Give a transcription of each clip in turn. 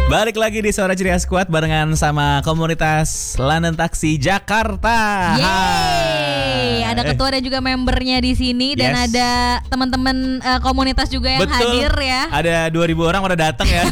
Balik lagi di Suara Ceria Squad barengan sama komunitas London Taxi Jakarta. Yeay, ada ketua dan juga membernya di sini dan ada teman-teman komunitas juga yang hadir ya. Ada 2.000 orang udah datang ya.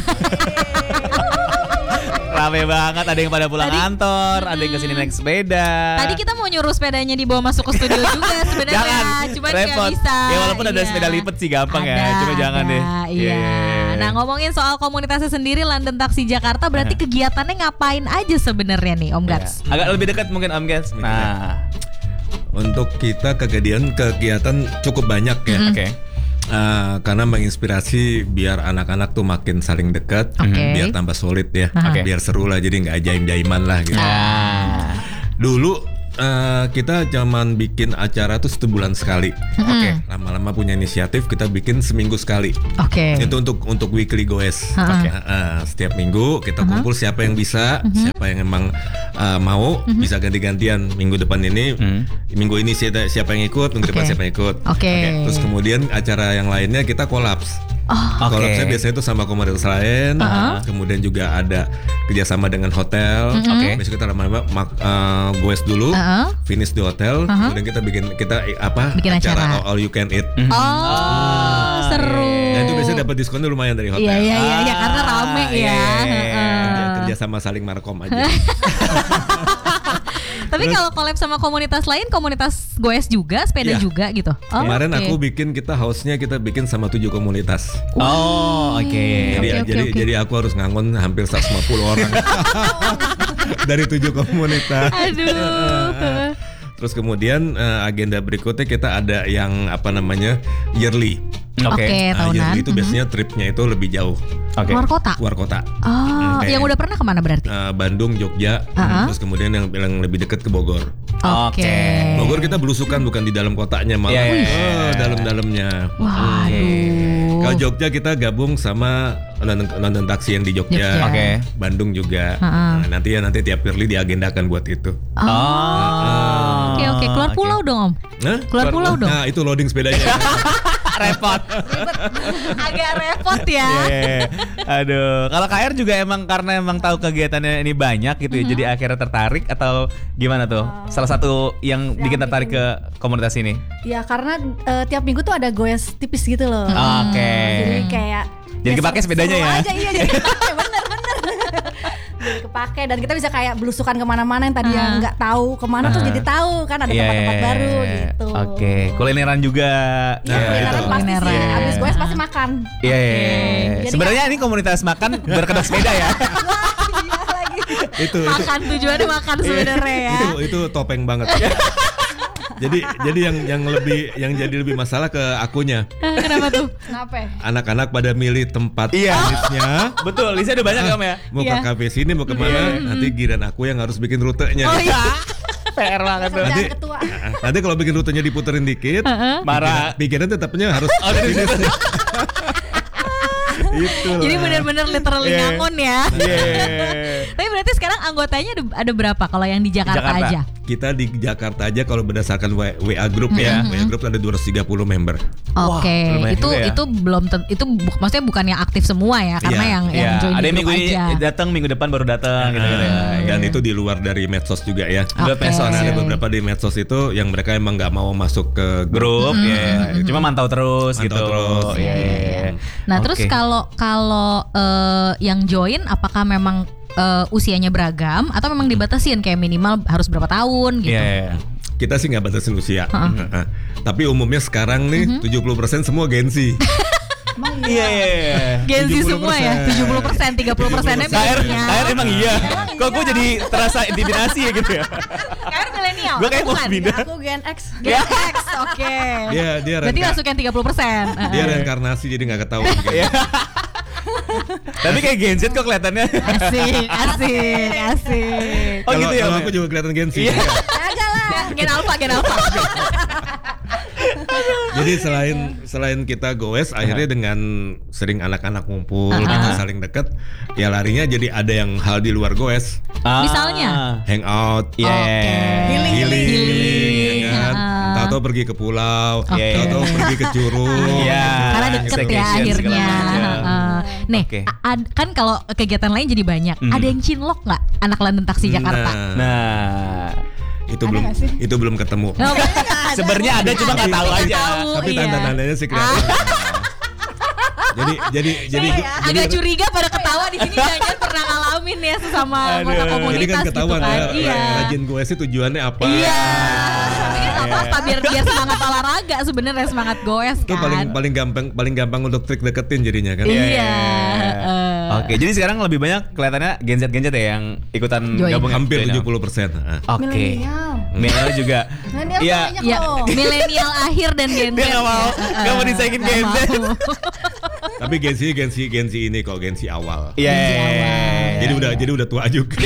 Rame banget, ada yang pada pulang kantor, ada yang kesini naik sepeda. Tadi kita mau nyuruh sepedanya dibawa masuk ke studio juga sebenarnya. Jangan, cuman repot. gak bisa. Ya walaupun ada sepeda lipat sih gampang ya, cuma jangan deh. Iya. Nah, ngomongin soal komunitasnya sendiri London Taxi Jakarta, berarti kegiatannya ngapain aja sebenarnya nih Om Gats? Agak lebih dekat mungkin Om Gats. Nah, untuk kita kegiatan cukup banyak ya. Oke. Karena menginspirasi biar anak-anak tuh makin saling dekat, biar tambah solid ya, biar seru lah, jadi nggak ajaim-jaiman lah gitu. Dulu kita zaman bikin acara tuh 1 bulan sekali. Lama-lama punya inisiatif kita bikin seminggu sekali. Itu untuk weekly goes. Setiap minggu kita kumpul siapa yang bisa, siapa yang emang mau, bisa ganti-gantian. Minggu depan ini, minggu ini siapa yang ikut, minggu depan siapa yang ikut. Terus kemudian acara yang lainnya kita kolaps. Kolapsnya biasanya itu sama komunitas lain. Kemudian juga ada kerjasama dengan hotel. Besok kita lama-lama goes dulu, finish di hotel. Kemudian kita bikin acara all you can eat. Seru. Dan itu biasanya dapat diskonnya lumayan dari hotel. Iya, karena rame ya. Kerjasama saling markom aja. Tapi kalau collab sama komunitas lain, komunitas goes juga, sepeda juga gitu. Kemarin aku bikin, kita house-nya kita bikin sama 7 komunitas. Jadi aku harus ngangon hampir 150 orang dari 7 komunitas. Aduh. Terus kemudian agenda berikutnya kita ada yang yearly. Tahunan. Yearly itu biasanya tripnya itu lebih jauh. Luar kota. Yang udah pernah kemana berarti? Bandung, Jogja, terus kemudian yang lebih dekat ke Bogor. Bogor kita belusukan, bukan di dalam kotanya, malah dalam-dalamnya. Kalau Jogja kita gabung sama London Taxi yang di Jogja. Bandung juga. Nanti tiap yearly diagendakan buat itu. Keluar pulau dong Om. Keluar pulau dong. Nah itu loading sepedanya. repot. Agak repot ya. Aduh, kalau KR juga karena tahu kegiatannya ini banyak gitu ya, jadi akhirnya tertarik atau gimana tuh? Salah satu yang bikin tertarik ke komunitas ini? Ya karena tiap minggu tuh ada goes tipis gitu loh. Jadi kayak jadi kepake sepedanya ya? Jadi kepake, bener. Jadi kepake dan kita bisa kayak belusukan kemana-mana yang tadi yang nggak tahu kemana tuh jadi tahu kan, ada tempat-tempat baru gitu. Kulineran juga. Kulineran pasti sih. Abis goes pasti makan. Sebenarnya ini komunitas makan berkedok sepeda ya. Itu makan, tujuannya makan sebenarnya ya. Itu topeng banget. Jadi yang jadi lebih masalah ke akunya. Kenapa tuh? Kenapa? Anak-anak pada milih tempat listnya. Betul, listnya udah banyak ya Om ya. Mau ke kafe sini, mau kemana? Nanti giliran aku yang harus bikin rutenya. PR banget tuh. Nanti kalau bikin rutenya diputerin dikit, marah. Pikiran tetapnya harus. Itu. Jadi benar-benar literally ngangon ya. Tapi berarti sekarang anggotanya ada berapa kalau yang di Jakarta aja? Kita di Jakarta aja kalau berdasarkan WA group ya. WA group ada 230 member. Itu belum itu maksudnya bukan yang aktif semua ya, karena yang join ada di minggu grup aja. ini datang, minggu depan baru datang gitu ya. Dan itu di luar dari medsos juga ya. Ada beberapa di medsos itu yang mereka emang nggak mau masuk ke grup, cuma mantau terus gitu. Nah, terus kalau yang join apakah memang usianya beragam atau memang dibatasin kayak minimal harus berapa tahun gitu? Kita sih nggak batasin usia. Tapi umumnya sekarang nih 70% semua Gen Z. Gen Z semua ya, 70%, 30%-nya KR emang iya. Kok gue jadi terasa intimidasi ya gitu ya? KR milenial. Gue kayak mau pindah. Aku Gen X. Gen X, oke. Dia berarti masuk yang 30%. Dia reinkarnasi jadi nggak ketahuan. Tapi kayak Gen Z kok kelihatannya. Asik. Oh gitu ya. Kalau aku juga kelihatan Gen Z. Agak lah. Gen Alpha. Jadi selain kita goes, akhirnya dengan sering anak-anak ngumpul, kita saling dekat, ya larinya jadi ada yang hal di luar goes. Misalnya hangout, healing. ya kan? Tahu tahu-tahu pergi ke pulau, tahu-tahu pergi ke Curug. Karena deket ya akhirnya. Nih, kan kalau kegiatan lain jadi banyak. Ada yang cinlok nggak anak London Taxi Jakarta? Nah, itu belum ketemu. Sebenarnya ada cuma nggak tahu aja. Tapi tanda-tandanya sih kelihatan. Jadi agak curiga pada ketawa di sini, jangan pernah ngalamin ya sesama anggota komunitas. Jadi kan ketahuan gitu kan. ya, rajin gue sih tujuannya apa? Iya. Apa biar semangat olahraga sebenarnya, semangat goes kan. Itu paling gampang untuk trik deketin jadinya kan. Iya. Oke, jadi sekarang lebih banyak kelihatannya Gen Z ya yang ikutan gabung. Hampir 70%. Oke. Milenial juga. Iya. Milenial akhir dan Gen Z. Dia nggak mau disaikin Gen Z. Tapi Gen Z ini kok Gen Z awal. Iya. Jadi udah tua juga.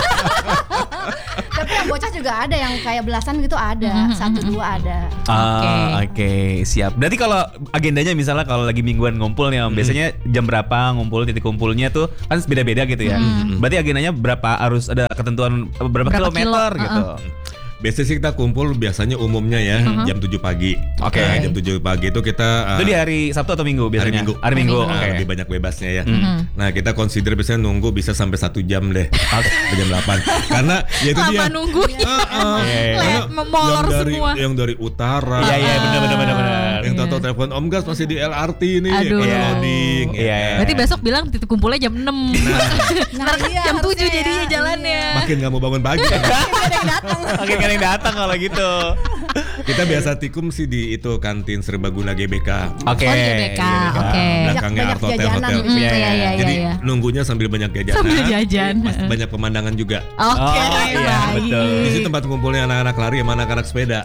Tapi yang bocah juga ada yang kayak belasan gitu ada, 1-2 ada. Oke, siap. Berarti kalau agendanya misalnya kalau lagi mingguan ngumpul nih, biasanya jam berapa ngumpul, titik kumpulnya tuh kan beda-beda gitu ya. Berarti agendanya berapa, harus ada ketentuan berapa kilometer gitu. Biasanya sih kita kumpul biasanya umumnya ya jam 7 pagi. Oke. Jam 7 pagi itu kita itu di hari Sabtu atau Minggu biasanya? Hari Minggu. Oke. Lebih banyak bebasnya ya. Nah, kita consider biasanya nunggu bisa sampai 1 jam deh. Jam 8. Karena ya itu dia. Lama nunggunya. Memolor semua. Yang dari utara. Iya, benar. Yang tahu telepon Om Gas masih di LRT nih, loading. Iya. Berarti besok bilang titik kumpulnya jam 6. Ntar kan jam 7 jadinya jalannya. Makin nggak mau bangun pagi. Oke, yang datang kalau gitu. Kita biasa tikum sih di itu kantin Serbaguna GBK. Oke. GBK. Oke. Belakangnya Art Hotel. Jadi nunggunya sambil banyak jajanan. Banyak pemandangan juga. Oke. Iya, betul. Di situ tempat kumpulnya anak-anak lari sama anak-anak sepeda.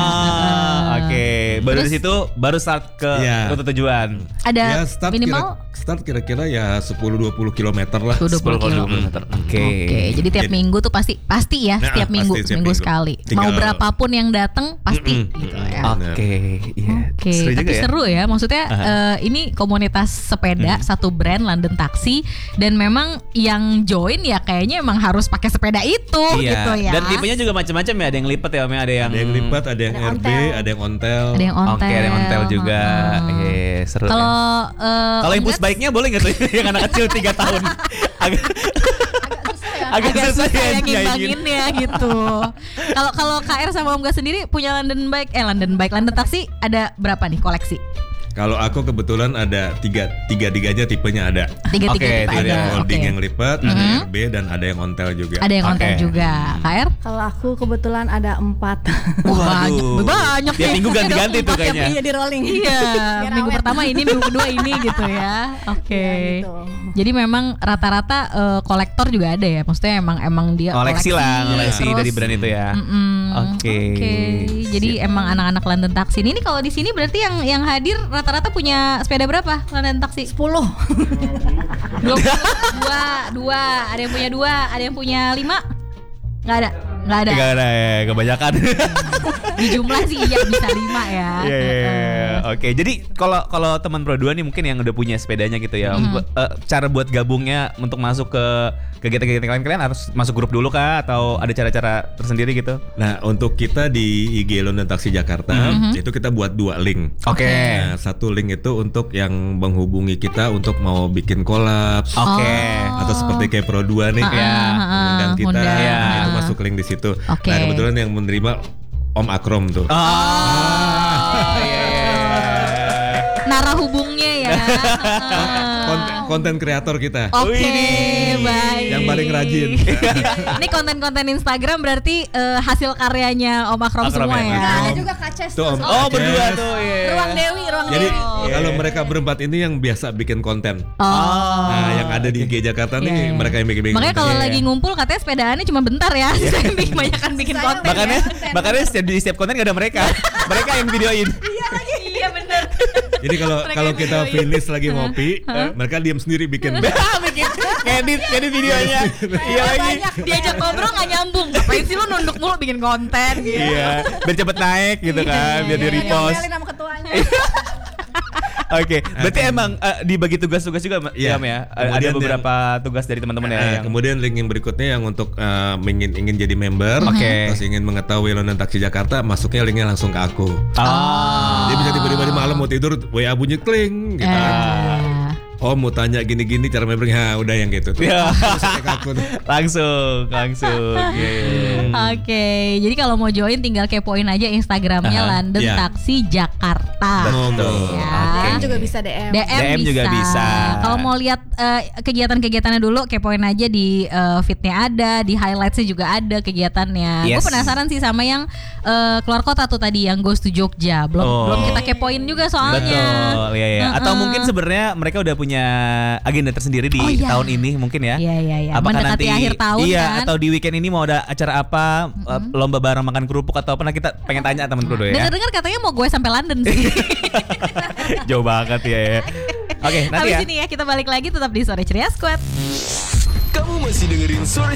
Oke. Baru di situ baru start ke rute tujuan. Ada minimal start kira-kira ya 10-20 km lah. 10 km. Oke. Jadi tiap minggu tuh pasti ya, setiap minggu sekali. Mau berapapun yang datang pasti gitu ya. Oke. Tapi seru ya. Maksudnya ini komunitas sepeda, satu brand London Taxi, dan memang yang join ya kayaknya emang harus pakai sepeda itu gitu ya. Dan tipenya juga macam-macam ya. Ada yang lipat ya, ada yang lipat, ada yang RB, ada yang ontel. Oke, ada yang ontel juga. Seru. Kalau yang push bike-nya boleh nggak tuh yang anak kecil 3 tahun? Agak susah ya ngimbanginnya gitu. Kalau KR sama Om Gas sendiri punya London Taxi ada berapa nih koleksi? Kalau aku kebetulan ada tiga-tiganya tipenya ada. Tiga tipe ada yang holding yang lipat, ada yang RB dan ada yang ontel juga. Ada yang ontel juga. KR? Kalau aku kebetulan ada 4. Banyak. Tiap minggu ganti-ganti tuh kayaknya. Iya, di rolling. Iya. Minggu pertama ini, minggu kedua ini gitu ya. Oke. Gitu. Jadi memang rata-rata kolektor juga ada ya. Maksudnya emang dia koleksi dari brand itu ya. Oke. Jadi emang anak-anak London Taxi ini kalau di sini berarti yang hadir rata-rata punya sepeda berapa London Taxi? 10. 2, ada yang punya 2, ada yang punya 5? Nggak ada ya, kebanyakan. Di jumlah sih iya bisa 5 ya. Oke, jadi kalau teman Pro 2 nih mungkin yang udah punya sepedanya gitu ya, cara buat gabungnya untuk masuk ke kegiatan-kegiatan kalian harus masuk grup dulu kah atau ada cara-cara tersendiri gitu? Nah, untuk kita di IG London Taxi Jakarta itu kita buat 2 link. Oke. Nah, satu link itu untuk yang menghubungi kita untuk mau bikin collab. Oke. Atau seperti kayak Pro 2 nih undang kita, itu masuk link di situ. Nah, kebetulan yang menerima Om Akrom tuh. Narah hubungnya ya. Konten kreator kita. Oke, baik. Yang paling rajin. Ini konten-konten Instagram berarti hasil karyanya Om Akrom semua ya. Ada juga Kak Ces. Berdua tuh. Ruang Dewi. Jadi kalau mereka berempat ini yang biasa bikin konten. Nah, yang ada di IG Jakarta nih mereka yang bikin konten. Makanya kalau lagi ngumpul katanya sepedaannya cuma bentar ya. Saya kebanyakan bikin konten. Makanya di setiap konten gak ada mereka. Mereka yang videoin. Iya benar. Jadi kalau kita finish lagi ngopi, mereka diam sendiri bikin edit videonya. Iya lagi. Diajak ngobrol nggak nyambung. Ngapain sih lu nunduk mulu bikin konten? Iya. Biar cepet naik gitu kan, biar di repost. Sama ketuanya. Oke, berarti emang dibagi tugas-tugas juga ya, ya. Ada beberapa tugas dari teman-teman ya. Kemudian link yang berikutnya yang untuk ingin jadi member, terus ingin mengetahui London Taxi Jakarta, masuknya linknya langsung ke aku. Dia bisa tiba-tiba di malam mau tidur, WA bunyi kling, gitu. Oh mau tanya gini-gini cara membernya, udah yang gitu tuh. Ya. langsung. Oke, jadi kalau mau join tinggal kepoin aja Instagramnya London Taxi Jakarta. Betul. DM juga bisa DM. DM juga bisa. Kalau mau lihat kegiatan-kegiatannya dulu, kepoin aja di feednya ada, di highlightsnya juga ada kegiatannya. Gue penasaran sih sama yang keluar kota tuh tadi yang Goes to Jogja. Belum kita kepoin juga soalnya. Betul. Iya. Atau mungkin sebenarnya mereka udah punya agenda tersendiri di tahun ini mungkin ya. Iya. Apakah nanti akhir tahun kan? Atau di weekend ini mau ada acara apa? Lomba bareng makan kerupuk atau apa? Nah, kita pengen tanya teman Krudo ya. Dengar-dengar katanya mau gue sampai London sih. Jauh banget ya. Oke, nanti habis ini ya kita balik lagi tetap di Sore Ceria Squad. Kamu masih dengerin Sore